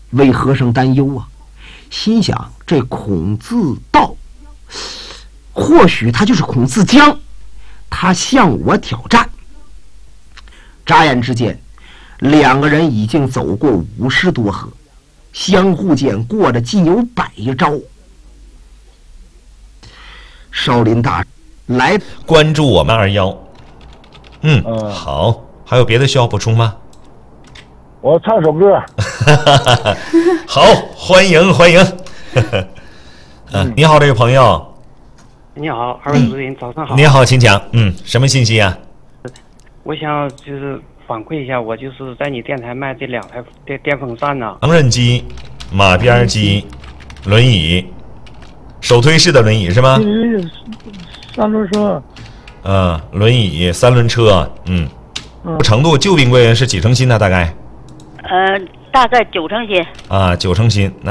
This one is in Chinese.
为和尚担忧啊，心想这孔自道，或许他就是孔自江，他向我挑战。眨眼之间，两个人已经走过50多合，相互间过了既有100招。少林大来关注我们21。好，还有别的需要补充吗？ 我唱首歌。 好，欢迎欢迎。你好，这位朋友。 你好，二位主持人，早上好。 你好，请讲。什么信息啊？ 我想就是反馈一下，我就是在你电台卖这2台电风扇呢。 缝纫机、马鞭机、轮椅，手推式的轮椅是吗？ 三轮车。 轮椅、3轮车。程度旧冰柜是几成新呢？大概？ 大概9成新。 9成新。